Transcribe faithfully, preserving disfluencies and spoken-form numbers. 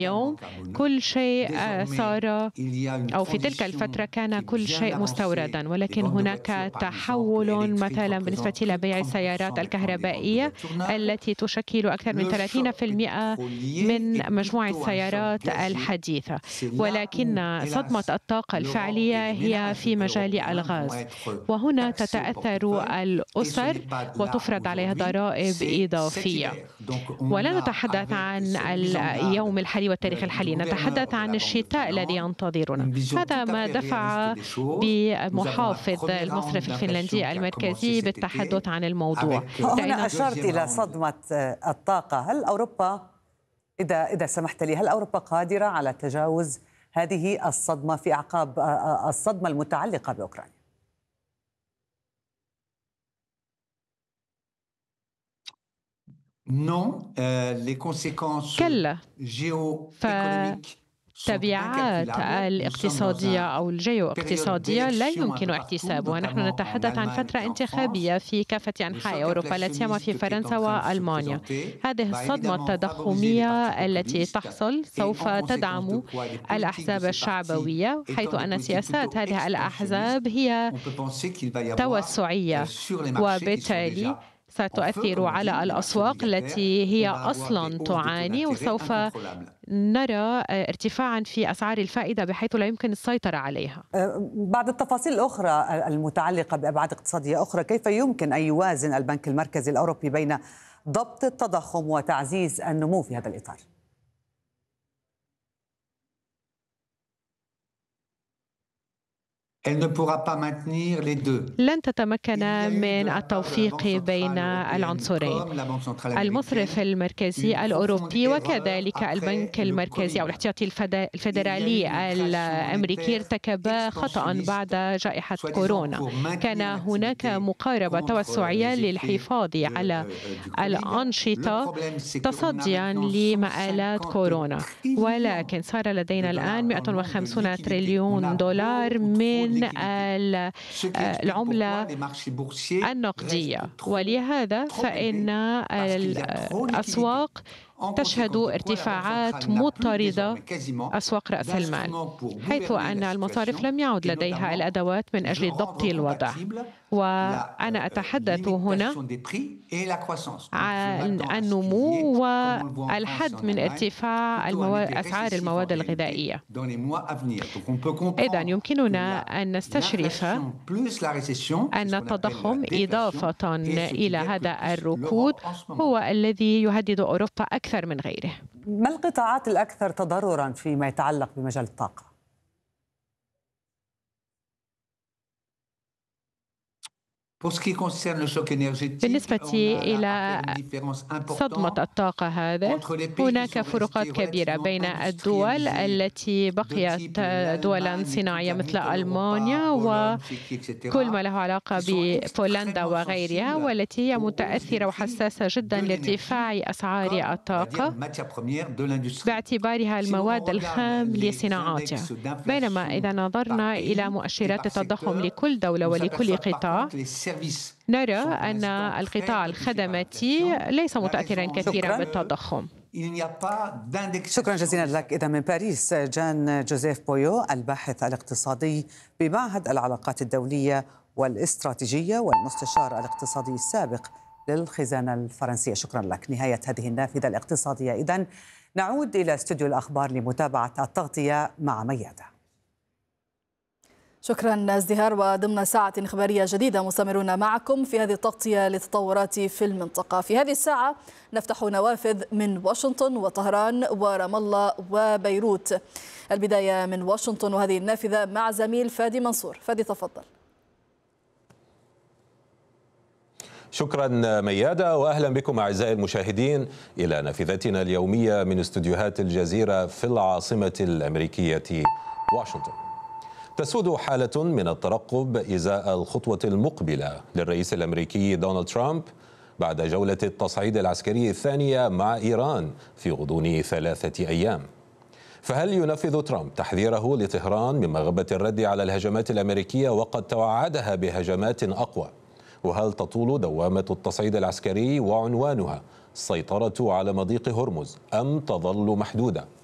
اليوم كل شيء صار، أو في تلك الفترة كان كل شيء مستوردا، ولكن هناك تحول مثلا بالنسبة إلى بيع السيارات الكهربائية التي تشكل أكثر من ثلاثين بالمئة من مجموع السيارات الحديثة. ولكن صدمة الطاقة الفعلية هي في مجال الغاز، وهنا تتأثر الأسر وتفرض عليها ضرائب إضافية. ولا نتحدث عن اليوم الحالي والتاريخ الحالي، نتحدث عن الشتاء الذي ينتظرنا. هذا ما دفع بمحافظ المصرف الفنلندي المركزي بالتحدث عن الموضوع. هنا أشرت إلى صدمة الطاقة. هل أوروبا، إذا إذا سمحت لي، هل أوروبا قادرة على تجاوز هذه الصدمة في أعقاب الصدمة المتعلقة بأوكرانيا؟ كلا، فالتبعات الاقتصادية أو الجيو اقتصادية لا يمكن احتسابها. نحن نتحدث عن فترة انتخابية في كافة أنحاء أوروبا، لا سيما في فرنسا وألمانيا. هذه الصدمة التضخمية التي تحصل سوف تدعم الأحزاب الشعبوية، حيث أن سياسات هذه الأحزاب هي توسعية، وبالتالي ستؤثر على الأسواق التي هي أصلاً تعاني، وسوف نرى ارتفاعاً في أسعار الفائدة بحيث لا يمكن السيطرة عليها. بعد التفاصيل الأخرى المتعلقة بأبعاد اقتصادية أخرى، كيف يمكن أن يوازن البنك المركزي الأوروبي بين ضبط التضخم وتعزيز النمو في هذا الإطار؟ لن تتمكن من التوفيق بين العنصرين. المصرف المركزي الأوروبي وكذلك البنك المركزي أو الاحتياطي الفيدرالي الأمريكي ارتكبا خطأ بعد جائحة كورونا. كان هناك مقاربة توسعية للحفاظ على الأنشطة تصديا لمآلات كورونا، ولكن صار لدينا الآن مئة وخمسين تريليون دولار من العملة النقدية، ولهذا فإن الأسواق تشهد ارتفاعات مضطردة، أسواق رأس المال، حيث أن المصارف لم يعد لديها الأدوات من أجل ضبط الوضع. وأنا أتحدث هنا عن النمو والحد من ارتفاع أسعار المواد الغذائية. إذن يمكننا أن نستشرف أن التضخم إضافة إلى هذا الركود هو الذي يهدد أوروبا أكثر من غيره. ما القطاعات الأكثر تضرراً فيما يتعلق بمجال الطاقة؟ بالنسبة إلى صدمة الطاقة هذا، هناك فروقات كبيرة بين الدول التي بقيت دولا صناعية مثل ألمانيا وكل ما له علاقة ببولندا وغيرها، والتي هي متأثرة وحساسة جدا لارتفاع أسعار الطاقة باعتبارها المواد الخام لصناعاتها. بينما إذا نظرنا إلى مؤشرات التضخم لكل دولة ولكل قطاع، نرى أن القطاع الخدماتي ليس متأثرا كثيرا بالتضخم. شكرا جزيلا لك. إذا من باريس جان جوزيف بويو، الباحث الاقتصادي بمعهد العلاقات الدولية والاستراتيجية والمستشار الاقتصادي السابق للخزانة الفرنسية. شكرا لك. نهاية هذه النافذة الاقتصادية. إذن نعود إلى استوديو الأخبار لمتابعة التغطية مع ميادة. شكرا ازدهار. وضمن ساعة إخبارية جديدة مستمرون معكم في هذه التغطية للتطورات في المنطقة. في هذه الساعة نفتح نوافذ من واشنطن وطهران ورام الله وبيروت. البداية من واشنطن وهذه النافذة مع زميل فادي منصور. فادي تفضل. شكرا ميادة، وأهلا بكم أعزائي المشاهدين إلى نافذتنا اليومية من استوديوهات الجزيرة في العاصمة الأمريكية واشنطن. تسود حالة من الترقب إزاء الخطوة المقبلة للرئيس الأمريكي دونالد ترامب بعد جولة التصعيد العسكري الثانية مع إيران في غضون ثلاثة أيام. فهل ينفذ ترامب تحذيره لطهران من مغبة الرد على الهجمات الأمريكية وقد توعدها بهجمات أقوى؟ وهل تطول دوامة التصعيد العسكري وعنوانها السيطرة على مضيق هرمز أم تظل محدودة؟